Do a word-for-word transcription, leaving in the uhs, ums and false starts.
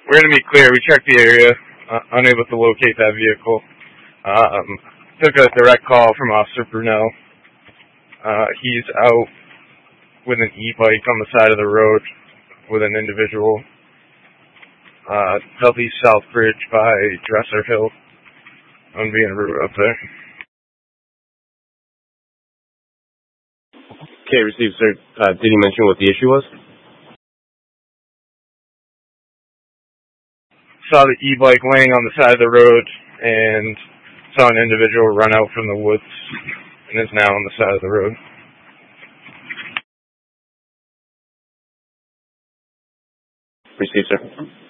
We're going to be clear. We checked the area, uh, unable to locate that vehicle. Um, took a direct call from Officer Brunel. Uh, he's out with an e-bike on the side of the road with an individual. Uh, Southeast South Bridge by Dresser Hill. I'm being a route up there. Okay, received, sir. Uh, did he mention what the issue was? Saw the e-bike laying on the side of the road and saw an individual run out from the woods and is now on the side of the road. Received, sir.